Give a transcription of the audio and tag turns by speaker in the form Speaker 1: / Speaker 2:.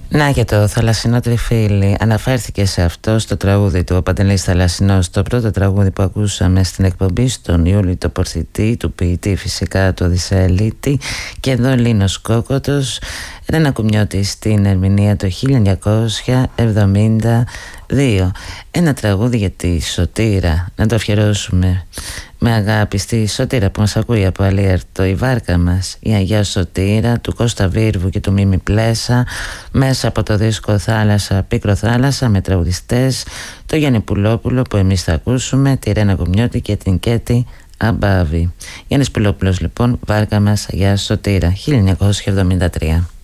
Speaker 1: Να και το Θαλασσινό Τριφύλι αναφέρθηκε σε αυτό στο τραγούδι του ο Παντελής Θαλασσινός, το πρώτο τραγούδι που ακούσαμε στην εκπομπή στον Ιούλη το Πορθητή, του ποιητή φυσικά του Οδυσσεαλίτη, και εδώ Λίνος Κόκοτος, Ρένα Κουμιώτη στην ερμηνεία το 1972. Ένα τραγούδι για τη Σωτήρα, να το αφιερώσουμε με αγάπη στη Σωτήρα που μας ακούει από Αλίερτο, η βάρκα μας, η Αγιά Σωτήρα του Κώστα Βίρβου και του Μίμη Πλέσα, μέσα από το δίσκο Θάλασσα, Πίκρο Θάλασσα, με τραγουδιστές το Γιάννη Πουλόπουλο που εμείς θα ακούσουμε, τη Ρένα Κουμιώτη και την Κέτη Αμπάβη. Γιάννης Πουλόπουλος λοιπόν, βάρκα μας, Αγιά Σωτήρα, 1973.